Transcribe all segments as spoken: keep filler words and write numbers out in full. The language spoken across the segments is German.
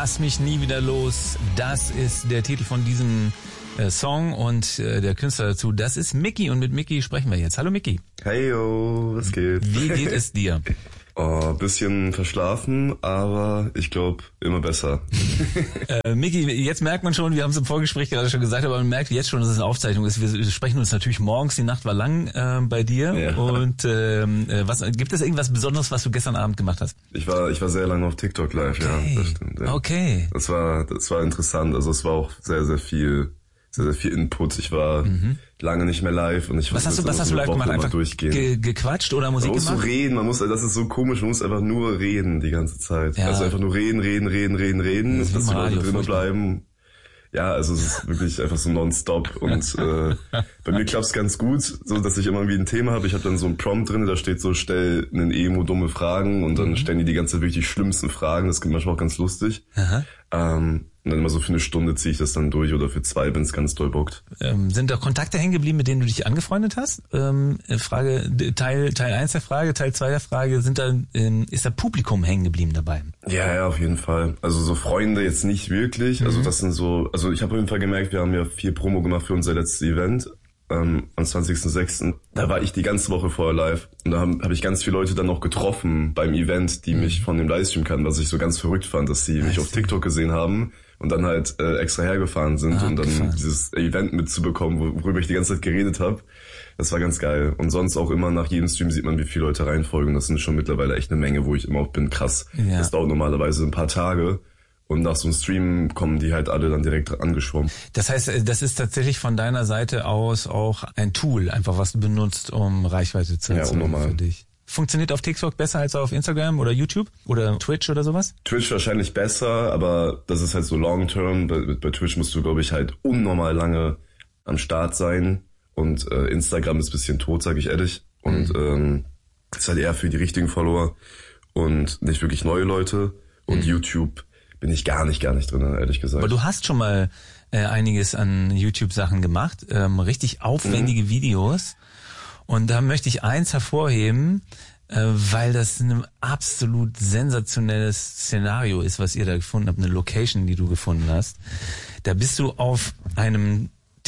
Lass mich nie wieder los. Das ist der Titel von diesem äh, Song und äh, der Künstler dazu, das ist Micky und mit Micky sprechen wir jetzt. Hallo Micky. Hey yo, was geht? Wie geht es dir? Oh, bisschen verschlafen, aber ich glaube immer besser. äh, Micky, jetzt merkt man schon, wir haben es im Vorgespräch gerade schon gesagt, aber man merkt jetzt schon, dass es eine Aufzeichnung ist. Wir sprechen uns natürlich morgens, die Nacht war lang äh, bei dir. Ja. Und ähm, was gibt es irgendwas Besonderes, was du gestern Abend gemacht hast? Ich war ich war sehr lange auf TikTok live, okay. ja, das stimmt. Ja. Okay. Das war das war interessant, also es war auch sehr sehr viel sehr sehr viel Input. Ich war mhm. lange nicht mehr live und ich was hast du was hast du live gemacht? Einfach ge- gequatscht oder Musik man muss gemacht? so reden, man muss, das ist so komisch, man muss einfach nur reden die ganze Zeit. Ja. Also einfach nur reden, reden, reden, reden, reden, dass die Leute drinnen bleiben. Ja, also es ist wirklich einfach so nonstop und äh, bei mir klappt's ganz gut, so dass ich immer irgendwie ein Thema habe. Ich habe dann so ein Prompt drin, da steht so, stell einen Emo dumme Fragen und dann mhm. stellen die die ganze wirklich schlimmsten Fragen. Das klingt manchmal auch ganz lustig. Aha. Ähm, und dann immer so für eine Stunde ziehe ich das dann durch oder für zwei, wenn es ganz doll bockt. Ähm, sind da Kontakte hängen geblieben, mit denen du dich angefreundet hast? Ähm, Frage Teil Teil eins der Frage, Teil zwei der Frage, sind da ähm, ist da Publikum hängen geblieben dabei? Ja, ja, auf jeden Fall. Also so Freunde jetzt nicht wirklich. Mhm. Also das sind so, also ich habe auf jeden Fall gemerkt, wir haben ja viel Promo gemacht für unser letztes Event. Ähm, am zwanzigsten sechsten Da war ich die ganze Woche vorher live und da habe hab ich ganz viele Leute dann noch getroffen beim Event, die mhm. mich von dem Livestream kannten, was ich so ganz verrückt fand, dass sie mich auf TikTok gesehen haben und dann halt äh, extra hergefahren sind ah, und dann gefahren. Dieses Event mitzubekommen, worüber ich die ganze Zeit geredet habe. Das war ganz geil. Und sonst auch immer nach jedem Stream sieht man, wie viele Leute reinfolgen. Das sind schon mittlerweile echt eine Menge, wo ich immer auch bin, krass. Ja. Das dauert normalerweise ein paar Tage. Und nach so einem Stream kommen die halt alle dann direkt angeschwommen. Das heißt, das ist tatsächlich von deiner Seite aus auch ein Tool, einfach was du benutzt, um Reichweite zu erzeugen für dich. Funktioniert auf TikTok besser als auf Instagram oder YouTube oder Twitch oder sowas? Twitch wahrscheinlich besser, aber das ist halt so long term. Bei, bei Twitch musst du, glaube ich, halt unnormal lange am Start sein. Und äh, Instagram ist ein bisschen tot, sage ich ehrlich. Und mhm. ähm, ist halt eher für die richtigen Follower und nicht wirklich neue Leute. Und mhm. YouTube bin ich gar nicht, gar nicht drin, ehrlich gesagt. Aber du hast schon mal äh, einiges an YouTube-Sachen gemacht, ähm, richtig aufwendige mhm. Videos. Und da möchte ich eins hervorheben, äh, weil das ein absolut sensationelles Szenario ist, was ihr da gefunden habt, eine Location, die du gefunden hast. Da bist du auf einem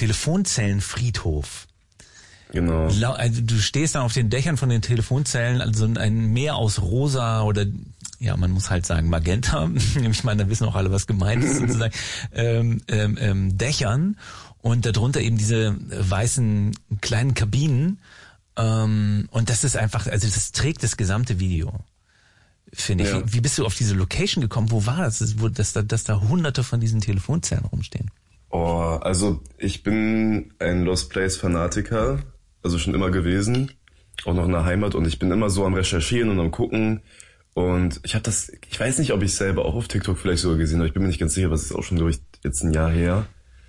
Telefonzellenfriedhof. Genau. Also du stehst dann auf den Dächern von den Telefonzellen, also ein Meer aus rosa oder ja, man muss halt sagen Magenta, ich meine, da wissen auch alle, was gemeint ist sozusagen, ähm, ähm, ähm, Dächern und darunter eben diese weißen kleinen Kabinen ähm, und das ist einfach, also das trägt das gesamte Video, finde ich. Ja. Wie, wie bist du auf diese Location gekommen? Wo war das, wo, dass da, dass da hunderte von diesen Telefonzellen rumstehen? Oh, also ich bin ein Lost Place Fanatiker, also schon immer gewesen, auch noch in der Heimat und ich bin immer so am Recherchieren und am Gucken und ich habe das, ich weiß nicht, ob ich selber auch auf TikTok vielleicht sogar gesehen habe, ich bin mir nicht ganz sicher, was ist auch schon durch jetzt ein Jahr her.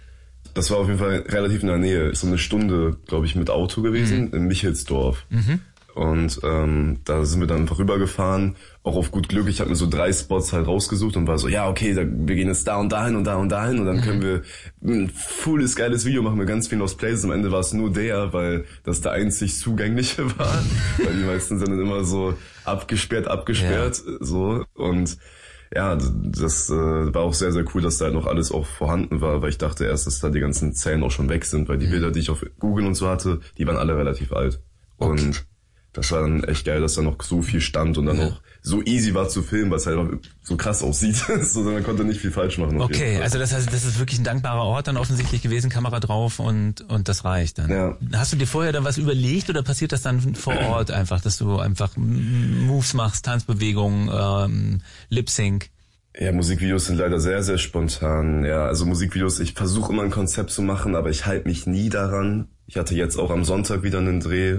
Das war auf jeden Fall relativ in der Nähe, ist so eine Stunde, glaube ich, mit Auto gewesen, mhm. in Michelsdorf. Mhm. Und ähm, da sind wir dann einfach rübergefahren, auch auf gut Glück. Ich habe mir so drei Spots halt rausgesucht und war so, ja, okay, da, wir gehen jetzt da und dahin und da und dahin und dann können wir ein cooles, geiles Video machen mit ganz vielen Lost Places. Am Ende war es nur der, weil das der einzig zugängliche war. Weil die meisten sind dann immer so abgesperrt, abgesperrt, ja. so. Und ja, das äh, war auch sehr, sehr cool, dass da halt noch alles auch vorhanden war, weil ich dachte erst, dass da die ganzen Zellen auch schon weg sind, weil die mhm. Bilder, die ich auf Google und so hatte, die waren alle relativ alt. Okay. Und das war dann echt geil, dass da noch so viel stand und dann ja. auch so easy war zu filmen, weil es halt so krass aussieht. So, man konnte nicht viel falsch machen. Okay, also das heißt, das ist wirklich ein dankbarer Ort dann offensichtlich gewesen, Kamera drauf und und das reicht dann. Ja. Hast du dir vorher dann was überlegt oder passiert das dann vor Ort einfach, dass du einfach Moves machst, Tanzbewegungen, ähm, Lip-Sync? Ja, Musikvideos sind leider sehr, sehr spontan. Ja, also Musikvideos, ich versuche immer ein Konzept zu machen, aber ich halte mich nie daran. Ich hatte jetzt auch am Sonntag wieder einen Dreh.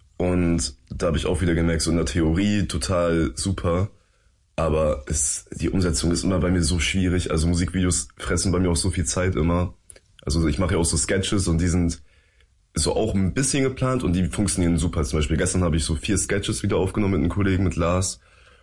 Und da habe ich auch wieder gemerkt, so in der Theorie total super, aber es, die Umsetzung ist immer bei mir so schwierig. Also Musikvideos fressen bei mir auch so viel Zeit immer. Also ich mache ja auch so Sketches und die sind so auch ein bisschen geplant und die funktionieren super. Zum Beispiel gestern habe ich so vier Sketches wieder aufgenommen mit einem Kollegen, mit Lars.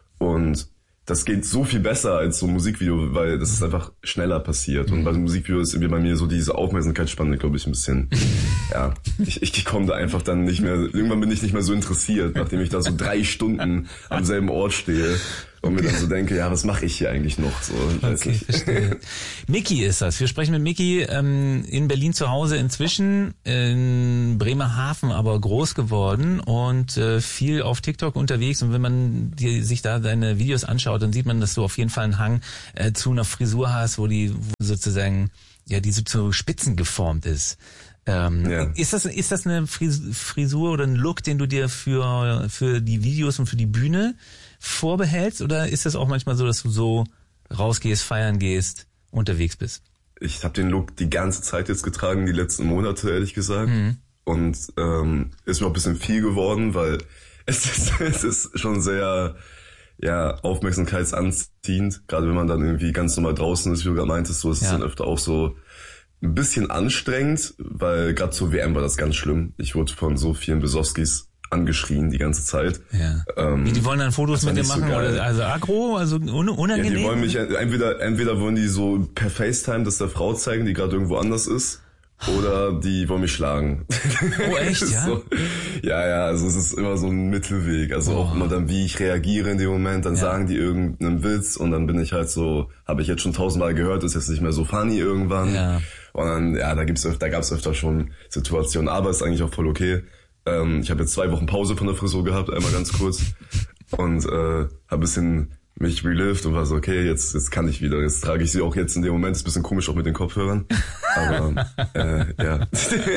Und das geht so viel besser als so ein Musikvideo, weil das ist einfach schneller passiert. Und bei einem Musikvideo ist irgendwie bei mir so diese Aufmerksamkeitsspanne, glaube ich, ein bisschen, ja, ich, ich komme da einfach dann nicht mehr, irgendwann bin ich nicht mehr so interessiert, nachdem ich da so drei Stunden am selben Ort stehe und mir dann so denke, ja, was mache ich hier eigentlich noch? So, ich weiß Okay, nicht. verstehe. Micky ist das. Wir sprechen mit Micky ähm, in Berlin zu Hause inzwischen, in Bremerhaven aber groß geworden und äh, viel auf TikTok unterwegs. Und wenn man die, sich da deine Videos anschaut, dann sieht man, dass du auf jeden Fall einen Hang äh, zu einer Frisur hast, wo die wo sozusagen, ja, die so zu Spitzen geformt ist. Ähm, Ja. Ist das ist das eine Frisur oder ein Look, den du dir für für die Videos und für die Bühne vorbehältst, oder ist das auch manchmal so, dass du so rausgehst, feiern gehst, unterwegs bist? Ich habe den Look die ganze Zeit jetzt getragen, die letzten Monate, ehrlich gesagt. Mhm. Und ähm, ist mir auch ein bisschen viel geworden, weil es ist, es ist schon sehr ja aufmerksamkeitsanziehend, gerade wenn man dann irgendwie ganz normal draußen ist, wie du gerade meintest, so ist es Ja. dann öfter auch so ein bisschen anstrengend, weil gerade zur W M war das ganz schlimm. Ich wurde von so vielen Besowskis angeschrien die ganze Zeit. Ja. Ähm, Wie, die wollen dann Fotos das war mit dir nicht so machen, geil. oder also aggro, also un Ja, unangenehm? die wollen mich entweder entweder wollen die so per FaceTime das der Frau zeigen, die gerade irgendwo anders ist, oder die wollen mich schlagen. Oh, echt, ja? So, ja, ja, also es ist immer so ein Mittelweg. Also Oh. auch immer dann, wie ich reagiere in dem Moment, dann Ja. sagen die irgendeinen Witz und dann bin ich halt so, habe ich jetzt schon tausendmal gehört, ist jetzt nicht mehr so funny irgendwann. Ja. Und dann, ja, da gibt's öfter, da gab's öfter schon Situationen, aber ist eigentlich auch voll okay. Ähm, ich habe jetzt zwei Wochen Pause von der Frisur gehabt, einmal ganz kurz. Und äh, habe ein bisschen mich relived und war so, okay, jetzt jetzt kann ich wieder. Jetzt trage ich sie auch jetzt in dem Moment. Ist ein bisschen komisch auch mit den Kopfhörern. Aber äh, ja.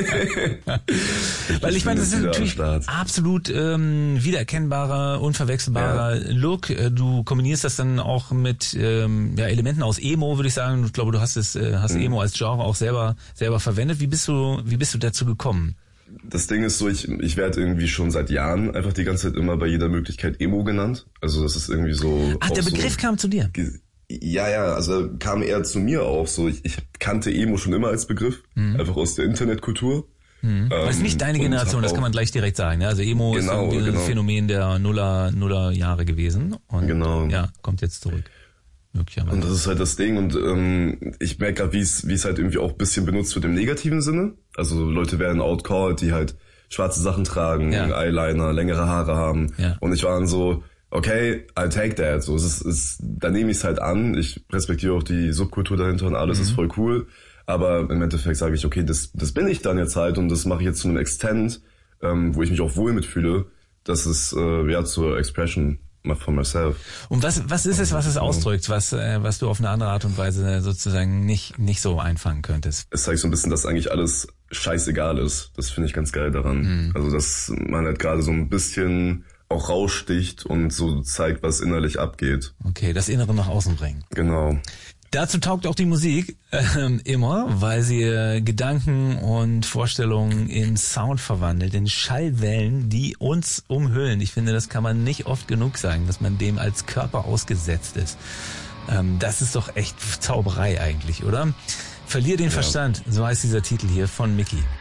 Weil ich meine, das ist bin jetzt natürlich wieder am Start. absolut ähm, wiedererkennbarer, unverwechselbarer Look. Äh, Du kombinierst das dann auch mit ähm, ja, Elementen aus Emo, würde ich sagen. Ich glaube, du hast es, äh, hast Mhm. Emo als Genre auch selber selber verwendet. Wie bist du, wie bist du dazu gekommen? Das Ding ist so, ich, ich werde irgendwie schon seit Jahren einfach die ganze Zeit immer bei jeder Möglichkeit Emo genannt. Also das ist irgendwie so... Ach, auch der Begriff so, kam zu dir. Ja, ja, also kam eher zu mir auch so. Ich, ich kannte Emo schon immer als Begriff, Mhm. einfach aus der Internetkultur. Mhm. Das ist nicht deine und Generation, hab das auch- kann man gleich direkt sagen. Ja? Also Emo Genau, ist irgendwie genau. ein Phänomen der Nuller, Nuller Jahre gewesen. Und Genau. ja, kommt jetzt zurück. Möglicherweise. Und das ist halt das Ding und ähm, ich merke gerade, wie es wie es halt irgendwie auch ein bisschen benutzt wird im negativen Sinne. Also Leute werden outcalled, die halt schwarze Sachen tragen, Ja. Eyeliner, längere Haare haben. Ja. Und ich war dann so, okay, I'll take that. So, es ist, es, da nehme ich es halt an. Ich respektiere auch die Subkultur dahinter und alles Mhm. ist voll cool. Aber im Endeffekt sage ich, okay, das, das bin ich dann jetzt halt und das mache ich jetzt zu einem Extent, ähm, wo ich mich auch wohl mitfühle. Das ist äh, ja zur Expression von myself. Und was was ist es, was es ausdrückt, was äh, was du auf eine andere Art und Weise sozusagen nicht nicht so einfangen könntest? Es zeigt so ein bisschen, dass eigentlich alles scheißegal ist. Das finde ich ganz geil daran. Mhm. Also, dass man halt gerade so ein bisschen auch raussticht und so zeigt, was innerlich abgeht. Okay, das Innere nach außen bringen. Genau. Dazu taugt auch die Musik ähm, immer, weil sie äh, Gedanken und Vorstellungen in Sound verwandelt, in Schallwellen, die uns umhüllen. Ich finde, das kann man nicht oft genug sagen, dass man dem als Körper ausgesetzt ist. Ähm, das ist doch echt Zauberei eigentlich, oder? Verlier den Ja. Verstand, so heißt dieser Titel hier von Micky.